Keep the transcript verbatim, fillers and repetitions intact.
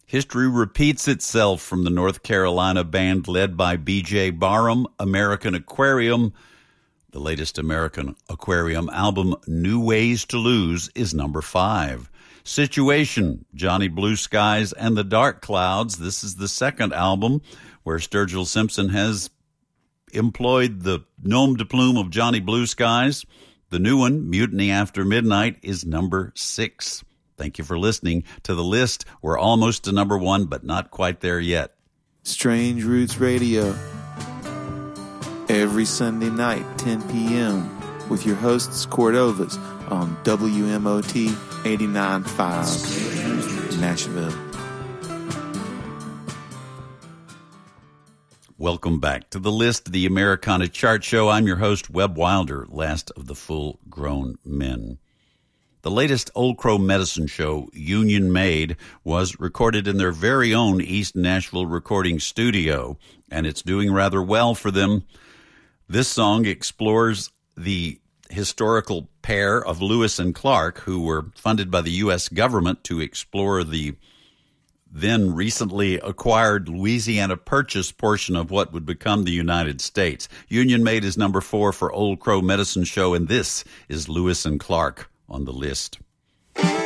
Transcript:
History repeats itself from the North Carolina band led by B J Barham, American Aquarium. The latest American Aquarium album, New Ways to Lose, is number five. Situation, Johnny Blue Skies and the Dark Clouds. This is the second album where Sturgill Simpson has employed the nom de plume of Johnny Blue Skies. The new one, Mutiny After Midnight, is number six. Thank you for listening to The List. We're almost to number one, but not quite there yet. Strange Roots Radio. Every Sunday night, ten p.m. with your hosts, Cordovas, on W M O T eighty-nine point five, Nashville. Welcome back to The List, the Americana Chart Show. I'm your host, Webb Wilder, last of the full-grown men. The latest Old Crow medicine show, Union Made, was recorded in their very own East Nashville recording studio, and it's doing rather well for them. This song explores the historical pair of Lewis and Clark, who were funded by the U S government to explore the then recently acquired Louisiana Purchase portion of what would become the United States. Union Made is number four for Old Crow Medicine Show, and this is Lewis and Clark on The List.